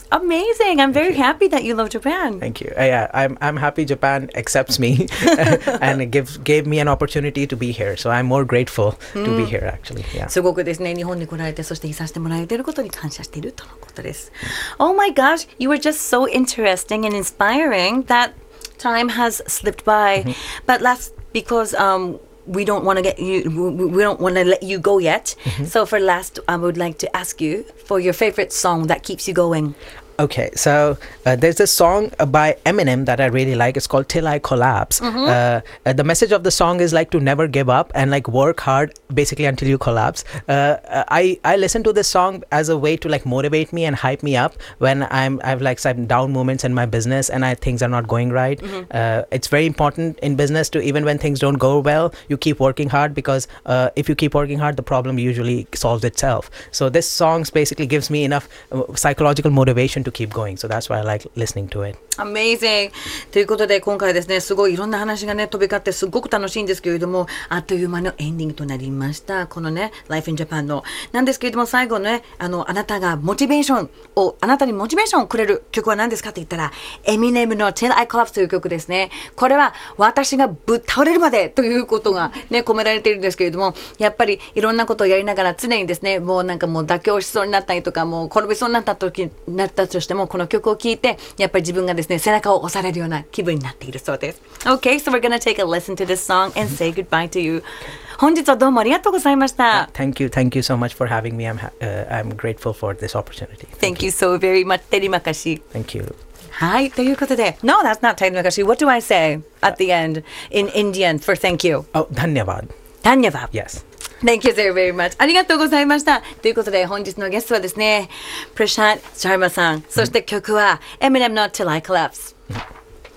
amazing. I'm very happy that you love Japan. Thank you. Yeah, I'm happy Japan accepts me and it gave me an opportunity to be here. So I'm more grateful to be here actually. Yeah. すごくですね、日本に来られて、そしていさせてもらえていることに感謝しているとのことです。Oh my gosh, you were just so interesting and inspiring that time has slipped by. But because we don't want to we don't want to let you go yet. So for last, I would like to ask you for your favorite song that keeps you going. Okay, so there's a song by Eminem that I really like. It's called Till I Collapse. The message of the song is like to never give up and like work hard basically until you collapse. I listen to this song as a way to like motivate me and hype me up when I've like some down moments in my business and things are not going right. It's very important in business to, even when things don't go well, you keep working hard, because if you keep working hard, the problem usually solves itself. So this song basically gives me enough psychological motivation to keep going. So that's why I like listening to it. Amazing! ということで、今回ですね、すごいいろんな話がね、飛び交ってすごく楽しいんですけれども、あっという間のエンディングとなりました。このね、Life in Japan の。なんですけれども、最後ね、あなたにモチベーションをくれる曲は何ですかって言ったら、Eminem の Till I Collapse という曲ですね。これは、私がぶっ倒れるまでということがね、込められているんですけれども、やっぱりいろんなことをやりながら常にですね、もうなんかもう妥協しそうになったりとか、もう転びそうになったとしても、この曲を聴いて、やっぱり自分がですね、背中を押されるような気分になっているそうです。Okay, so we're gonna take a listen to this song and say goodbye to you. 本日はどうもありがとうございました。 Thank you so much for having me. I'm grateful for this opportunity. Thank you so very much. テリマカシ。 Thank you. はい、ということで、No, that's not テリマカシ。What do I say at the end in Indian for thank you? Oh, dhanyavad. Dhanyavad. Yes. Thank you so very much. ありがとうございました。ということで、本日のゲストはですね、Prashant Sharma さん、そして曲は Eminem の Till I Collapse。